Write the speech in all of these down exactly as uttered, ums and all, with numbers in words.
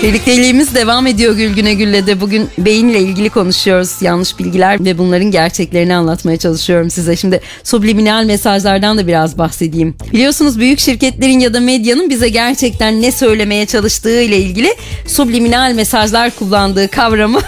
Birlikteliğimiz devam ediyor Gülgüne Gül'le de. Bugün beyinle ilgili konuşuyoruz. Yanlış bilgiler ve bunların gerçeklerini anlatmaya çalışıyorum size. Şimdi subliminal mesajlardan da biraz bahsedeyim. Biliyorsunuz büyük şirketlerin ya da medyanın bize gerçekten ne söylemeye çalıştığı ile ilgili subliminal mesajlar kullandığı kavramı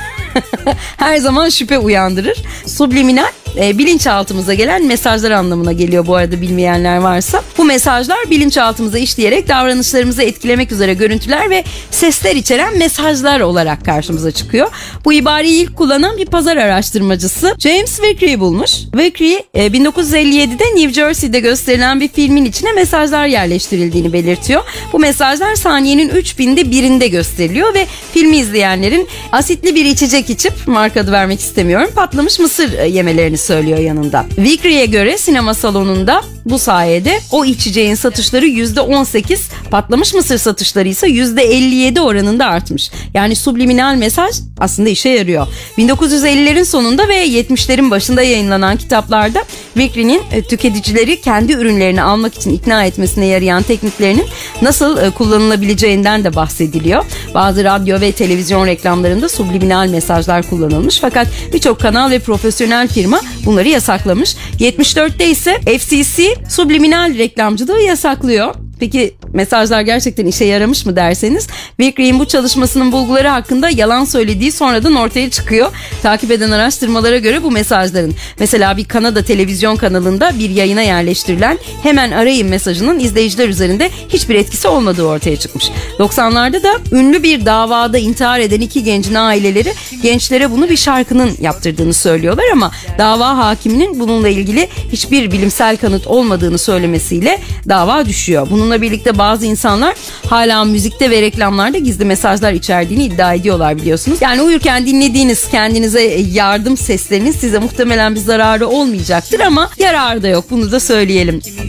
her zaman şüphe uyandırır. Subliminal e, bilinçaltımıza gelen mesajlar anlamına geliyor bu arada, bilmeyenler varsa. Bu mesajlar bilinçaltımıza işleyerek davranışlarımızı etkilemek üzere görüntüler ve sesler içeren mesajlar olarak karşımıza çıkıyor. Bu ibareyi ilk kullanan bir pazar araştırmacısı James Vickrey bulmuş. Vickrey e, bin dokuz yüz elli yedide New Jersey'de gösterilen bir filmin içine mesajlar yerleştirildiğini belirtiyor. Bu mesajlar saniyenin üç binde birinde gösteriliyor ve filmi izleyenlerin asitli bir içecek içip, marka adı vermek istemiyorum, patlamış mısır yemelerini söylüyor yanında. Vickrey'e göre sinema salonunda bu sayede o içeceğin satışları yüzde on sekiz, patlamış mısır satışları ise yüzde elli yedi oranında artmış. Yani subliminal mesaj aslında işe yarıyor. bin dokuz yüz ellilerin sonunda ve yetmişlerin başında yayınlanan kitaplarda Vickrey'nin tüketicileri kendi ürünlerini almak için ikna etmesine yarayan tekniklerinin nasıl kullanılabileceğinden de bahsediliyor. Bazı radyo ve televizyon reklamlarında subliminal mesajlar kullanılmış, fakat birçok kanal ve profesyonel firma bunları yasaklamış. yetmiş dörtte ise F C C subliminal reklamcılığı yasaklıyor. Peki mesajlar gerçekten işe yaramış mı derseniz, Vickrey'in bu çalışmasının bulguları hakkında yalan söylediği sonradan ortaya çıkıyor. Takip eden araştırmalara göre bu mesajların mesela bir Kanada televizyon kanalında bir yayına yerleştirilen "hemen arayın" mesajının izleyiciler üzerinde hiçbir etkisi olmadığı ortaya çıkmış. doksanlarda da ünlü bir davada intihar eden iki gencin aileleri gençlere bunu bir şarkının yaptırdığını söylüyorlar ama dava hakiminin bununla ilgili hiçbir bilimsel kanıt olmadığını söylemesiyle dava düşüyor. Bunun Bununla birlikte bazı insanlar hala müzikte ve reklamlarda gizli mesajlar içerdiğini iddia ediyorlar, biliyorsunuz. Yani uyurken dinlediğiniz kendinize yardım seslerinin size muhtemelen bir zararı olmayacaktır ama yararı da yok, bunu da söyleyelim.